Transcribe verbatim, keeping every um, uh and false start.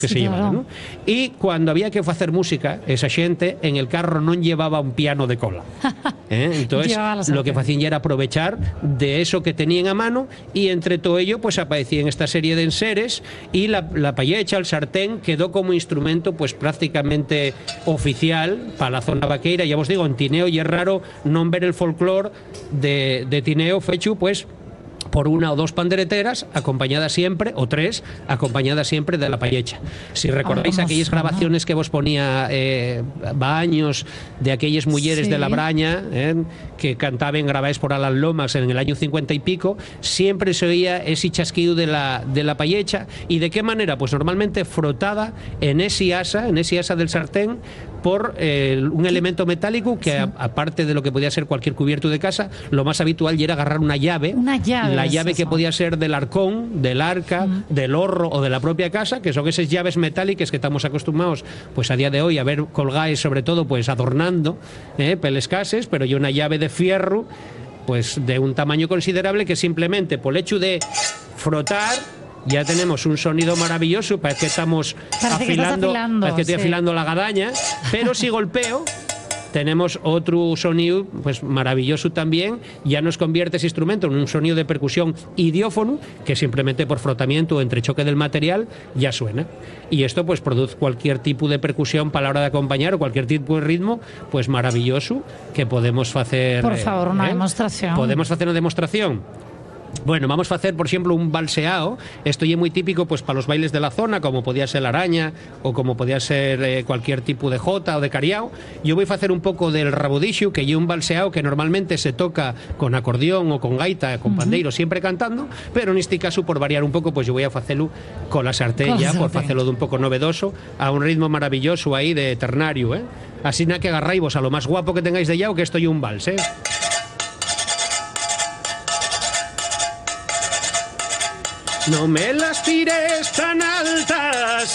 que sí, se claro. llevaban, ¿no? E cuando había que facer música, esa xente en el carro non llevaba un piano de cola. ¿Eh? Entonces, lo que facían ya era aprovechar de eso que tenían a mano, y entre todo ello, pues aparecían esta serie de enseres, y la, la pallecha, el sartén, quedó como instrumento pues prácticamente oficial para la zona vaqueira. Ya os digo, en Tineo, y es raro non ver el folclore de, de Tineo fechu, pues por una o dos pandereteras, acompañadas siempre, o tres, acompañadas siempre de la pallecha. Si recordáis Ah, aquellas suena. grabaciones que vos ponía eh, Baños, de aquellas mujeres Sí. de la Braña, eh, que cantaban grabadas por Alan Lomax en el año cincuenta y pico, siempre se oía ese chasquido de la, de la pallecha. ¿Y de qué manera? Pues normalmente frotada en ese asa, en ese asa del sartén, por eh, un elemento metálico que, sí. a, aparte de lo que podía ser cualquier cubierto de casa, lo más habitual era agarrar una llave, Una llave, la es llave que eso. podía ser del arcón, del arca, mm. del horro o de la propia casa, que son esas llaves metálicas que estamos acostumbrados pues a día de hoy a ver colgáis, sobre todo pues adornando eh, peles cases, pero hay una llave de fierro pues de un tamaño considerable, que simplemente por el hecho de frotar ya tenemos un sonido maravilloso. Parece que estamos Parece que afilando, estás afilando, parece que estoy sí. afilando la gadaña, pero si golpeo tenemos otro sonido pues maravilloso también. Ya nos convierte ese instrumento en un sonido de percusión idiófono, que simplemente por frotamiento o entre choque del material ya suena. Y esto pues produce cualquier tipo de percusión para la hora de acompañar, o cualquier tipo de ritmo pues maravilloso que podemos hacer. Por favor, una eh, demostración. Podemos hacer una demostración. Bueno, vamos a hacer, por ejemplo, un balseao. Esto ya es muy típico pues para los bailes de la zona, como podía ser la araña, o como podía ser eh, cualquier tipo de jota o de cariao. Yo voy a hacer un poco del rabodishu, que es un balseao que normalmente se toca con acordeón o con gaita, con pandeiro, uh-huh. siempre cantando, pero en este caso, por variar un poco, pues yo voy a hacerlo con la sartén, ya, por hacerlo de un poco novedoso, a un ritmo maravilloso ahí de ternario, ¿eh? Así nada que agarráis vos a lo más guapo que tengáis de yao, que esto es un vals, ¿eh? No me las tires tan altas,